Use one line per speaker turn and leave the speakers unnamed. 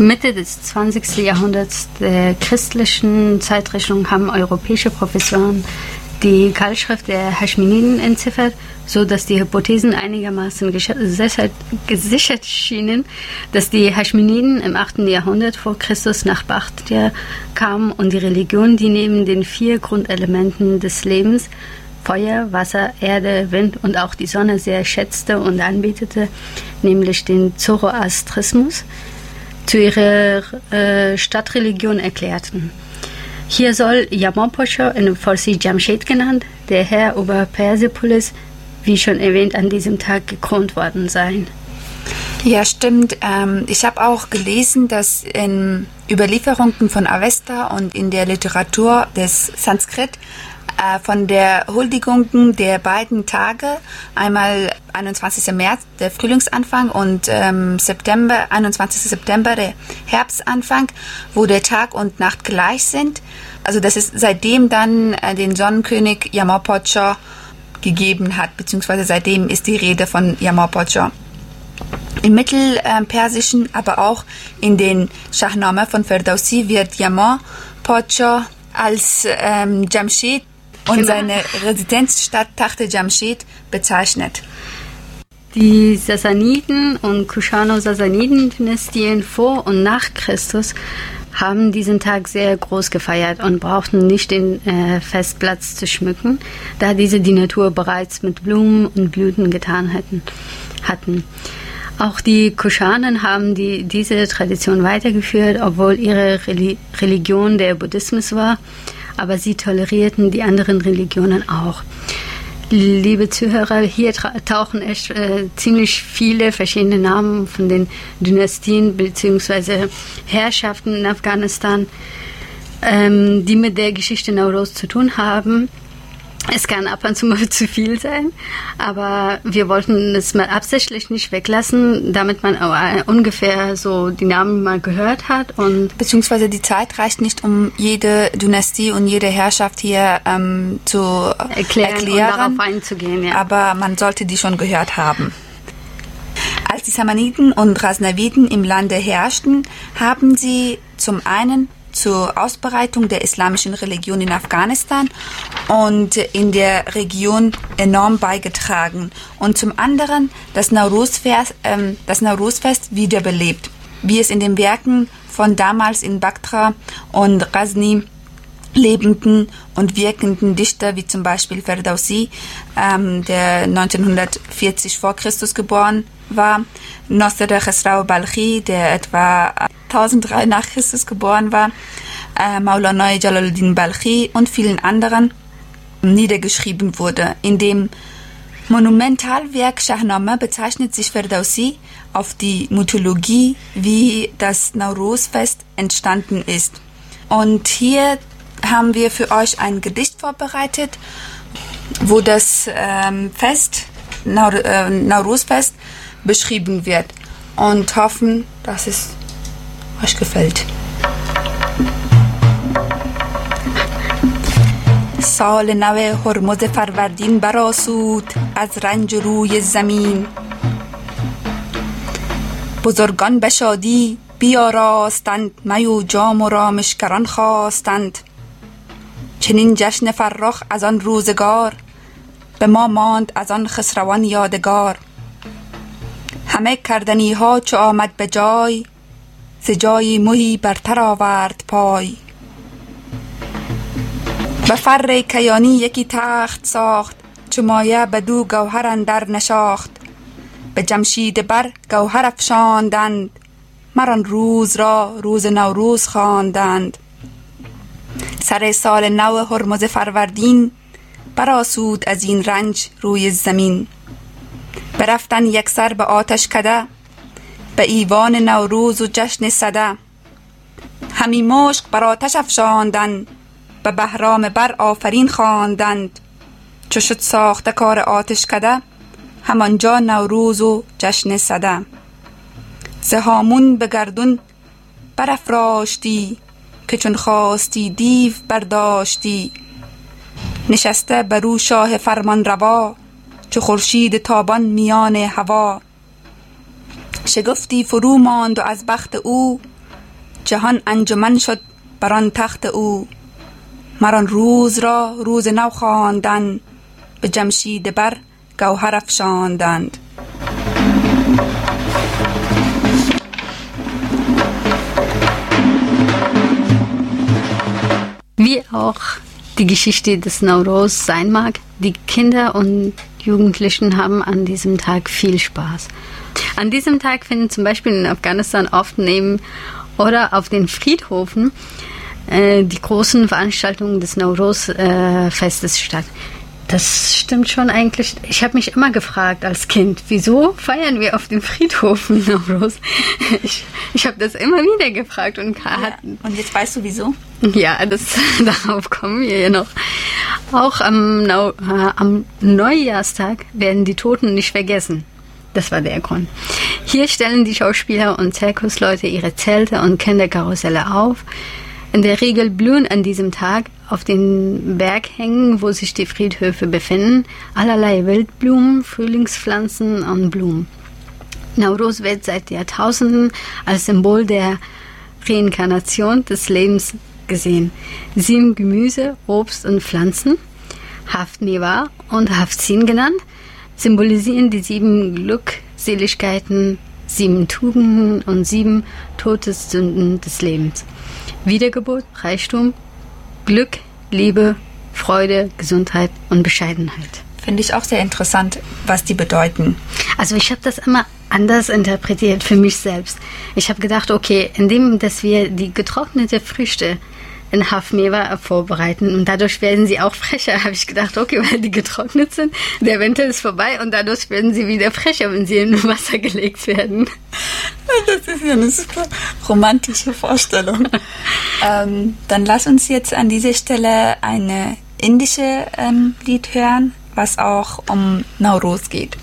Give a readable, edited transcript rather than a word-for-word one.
Mitte des 20. Jahrhunderts der christlichen Zeitrechnung haben europäische Professoren die Keilschrift der Haschminiden entziffert, so dass die Hypothesen einigermaßen gesichert schienen, dass die Haschminiden im 8. Jahrhundert vor Christus nach Bakhtria kamen und die Religion, die neben den 4 Grundelementen des Lebens Feuer, Wasser, Erde, Wind und auch die Sonne sehr schätzte und anbetete, nämlich den Zoroastrismus, zu ihrer Stadtreligion erklärten. Hier soll Yama-Pascha, in Farsi Jamshid genannt, der Herr über Persepolis, wie schon erwähnt, an diesem Tag gekrönt worden sein.
Ja, stimmt. Ich habe auch gelesen, dass in Überlieferungen von Avesta und in der Literatur des Sanskrit von der Huldigung der beiden Tage, einmal 21. März, der Frühlingsanfang, und 21. September, der Herbstanfang, wo der Tag und Nacht gleich sind. Also dass es seitdem dann den Sonnenkönig Yama-Pascha gegeben hat, beziehungsweise seitdem ist die Rede von Yama-Pascha. Im Mittelpersischen, aber auch in den Shahnameh von Ferdowsi wird Yama-Pascha als Jamshid und seine Residenzstadt Tacht-e-Jamshid bezeichnet.
Die Sassaniden und Kuschano-Sassaniden-Dynastien vor und nach Christus haben diesen Tag sehr groß gefeiert und brauchten nicht den Festplatz zu schmücken, da diese die Natur bereits mit Blumen und Blüten getan hatten. Auch die Kushanen haben diese Tradition weitergeführt, obwohl ihre Religion der Buddhismus war, aber sie tolerierten die anderen Religionen auch. Liebe Zuhörer, hier tauchen echt ziemlich viele verschiedene Namen von den Dynastien bzw. Herrschaften in Afghanistan, die mit der Geschichte Nowruz zu tun haben. Es kann ab und zu mal zu viel sein, aber wir wollten es mal absichtlich nicht weglassen, damit man ungefähr so die Namen mal gehört hat. Und
beziehungsweise die Zeit reicht nicht, um jede Dynastie und jede Herrschaft hier zu erklären
und darauf einzugehen. Ja.
Aber man sollte die schon gehört haben. Als die Samaniden und Ghaznaviden im Lande herrschten, haben sie zum einen zur Ausbreitung der islamischen Religion in Afghanistan und in der Region enorm beigetragen und zum anderen das Nowruz-Fest wiederbelebt, wie es in den Werken von damals in Baktra und Ghazni lebenden und wirkenden Dichter wie zum Beispiel Ferdowsi, der 1940 vor Christus geboren war, Nasir Khosrau Balkhi, der etwa 1003 nach Christus geboren war, Maulana Jalaluddin Balkhi und vielen anderen niedergeschrieben wurde. In dem Monumentalwerk Shahnameh bezeichnet sich Ferdowsi auf die Mythologie, wie das Nowruz-Fest entstanden ist. Und hier haben wir für euch ein Gedicht vorbereitet, wo das Nowruz-Fest beschrieben wird und hoffen, dass es euch gefällt. سال نو هرمز فروردین برآسود از رنج روی زمین بزرگان به شادی بیاراستند می و جام و رامشگران خواستند چنین جشن فرخ از آن روزگار به ما ماند از آن خسروان یادگار همه کردنی ها چو آمد به جای ز جای مهی برتر آورد پای به فر کیانی یکی تخت ساخت چو مایه بدو گوهر اندر نشاخت به جمشید بر گوهر افشاندند مران روز را روز نوروز خواندند سر سال نو هرمز فروردین برآسود از این رنج روی زمین برفتن یکسر به آتش کده به ایوان نوروز و جشن سده همی مشک بر آتش افشاندند به بهرام بر آفرین خواندند چو شد ساخته کار آتش کده همانجا نوروز و جشن سده ز هامون به گردون برافراشتی که چون خواستی دیو برداشتی نشسته برو شاه فرمان روا چو خورشید تابان میان هوا شگفتی فرو ماند و از بخت او جهان انجمن شد بر آن تخت او، مر آن روز را روز نو خواندند، به جمشید بر گوهر افشاندند.
Wie auch die Geschichte des Nowruz sein mag, die Kinder und Jugendlichen haben an diesem Tag viel Spaß. An diesem Tag finden zum Beispiel in Afghanistan oft neben oder auf den Friedhöfen die großen Veranstaltungen des Nowruz-Festes statt. Das stimmt schon eigentlich. Ich habe mich immer gefragt als Kind, wieso feiern wir auf den Friedhöfen Nowruz? Ich habe das immer wieder gefragt. Und
jetzt weißt du wieso?
Ja, darauf kommen wir ja noch. Auch am Neujahrstag werden die Toten nicht vergessen. Das war der Grund. Hier stellen die Schauspieler und Zirkusleute ihre Zelte und Kinderkarusselle auf. In der Regel blühen an diesem Tag auf den Berghängen, wo sich die Friedhöfe befinden, allerlei Wildblumen, Frühlingspflanzen und Blumen. Nowruz wird seit Jahrtausenden als Symbol der Reinkarnation des Lebens gesehen. 7 Gemüse, Obst und Pflanzen, Haft Meva und Haftzin genannt, symbolisieren die 7 Glückseligkeiten, 7 Tugenden und 7 Todessünden des Lebens. Wiedergeburt, Reichtum, Glück, Liebe, Freude, Gesundheit und Bescheidenheit.
Finde ich auch sehr interessant, was die bedeuten.
Also ich habe das immer anders interpretiert für mich selbst. Ich habe gedacht, okay, indem dass wir die getrocknete Früchte in Hafmeva vorbereiten und dadurch werden sie auch frecher, habe ich gedacht, okay, weil die getrocknet sind, der Winter ist vorbei und dadurch werden sie wieder frecher, wenn sie in Wasser gelegt werden.
Das ist ja eine super romantische Vorstellung. Dann lass uns jetzt an dieser Stelle eine indische Lied hören, was auch um Nowruz geht.